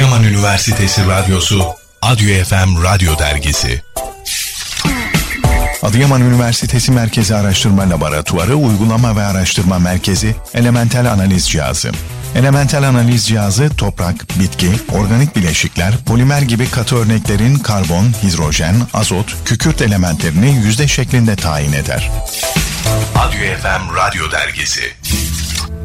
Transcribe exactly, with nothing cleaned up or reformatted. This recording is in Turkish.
Adıyaman Üniversitesi Radyosu, Adyo F M Radyo Dergisi. Adıyaman Üniversitesi Merkezi Araştırma Laboratuvarı Uygulama ve Araştırma Merkezi Elementel Analiz Cihazı. Elementel analiz cihazı toprak, bitki, organik bileşikler, polimer gibi katı örneklerin karbon, hidrojen, azot, kükürt elementlerini yüzde şeklinde tayin eder. Adyo F M Radyo Dergisi.